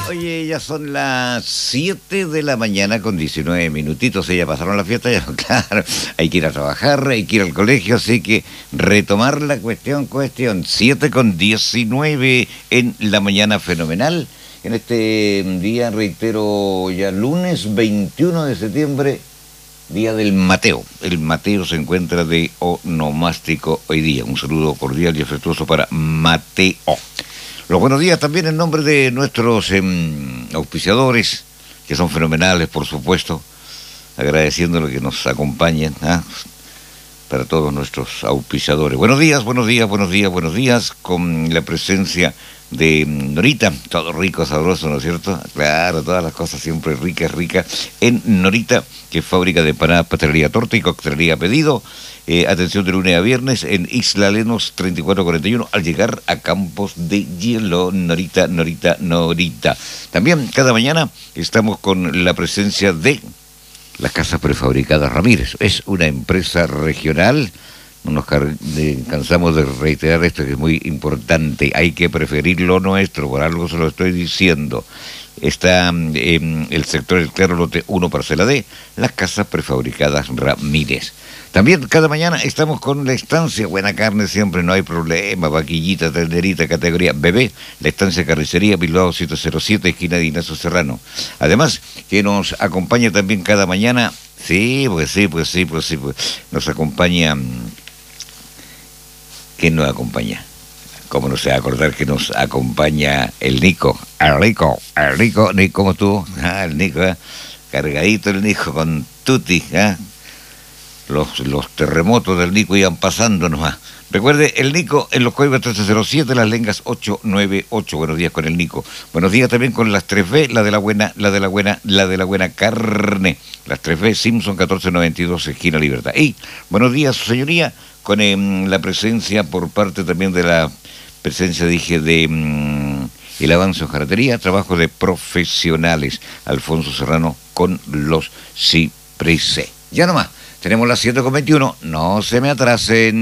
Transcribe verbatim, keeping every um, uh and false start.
Oye, ya son las siete de la mañana con diecinueve minutitos. Ya pasaron la fiesta, ya, claro. Hay que ir a trabajar, hay que ir al colegio, así que retomar la cuestión, cuestión. siete con diecinueve en la mañana fenomenal. En este día, reitero, ya lunes veintiuno de septiembre, día del Mateo. El Mateo se encuentra de onomástico hoy día. Un saludo cordial y afectuoso para Mateo. Los buenos días también en nombre de nuestros eh, auspiciadores, que son fenomenales, por supuesto, agradeciendo lo que nos acompañen, ¿ah? Para todos nuestros auspiciadores. Buenos días, buenos días, buenos días, buenos días, con la presencia de Norita, todo rico, sabroso, ¿no es cierto? Claro, todas las cosas siempre ricas, ricas, en Norita, que es fábrica de empanadas, pastelería, torta y coctelería a pedido. Eh, atención de lunes a viernes en Isla Lenos treinta y cuatro cuarenta y uno al llegar a Campos de Hielo. Norita, Norita, Norita. También cada mañana estamos con la presencia de las Casas Prefabricadas Ramírez. Es una empresa regional. No nos cansamos de reiterar esto, que es muy importante. Hay que preferir lo nuestro, por algo se lo estoy diciendo. Está en eh, el sector del Claro Lote uno, parcela D, las Casas Prefabricadas Ramírez. También cada mañana estamos con la estancia Buena Carne, siempre no hay problema, vaquillita, tenderita, categoría bebé, la estancia Carnicería Bilbao siete cero siete, esquina de Ignacio Serrano. Además, que nos acompaña también cada mañana, sí, pues sí, pues sí, pues sí, pues nos acompaña, ¿quién nos acompaña? ¿Cómo no se va a acordar que nos acompaña el Nico? El Nico, el Nico, Nico, ¿cómo estuvo? Ah, el Nico, ¿eh? Cargadito el Nico con tutti, ¿eh? Los, los terremotos del Nico iban pasando nomás. Recuerde, el Nico en los códigos trece cero siete, las lengas ocho nueve ocho. Buenos días con el Nico. Buenos días también con las tres B, la de la buena, la de la buena, la de la buena carne. Las tres B, Simpson catorce noventa y dos, esquina Libertad. Y buenos días, su señoría, con eh, la presencia por parte también de la presencia, dije, de um, el avance en jardinería, trabajo de profesionales. Alfonso Serrano con los cipreses. Ya nomás. Tenemos las siete con veintiuno, no se me atrasen.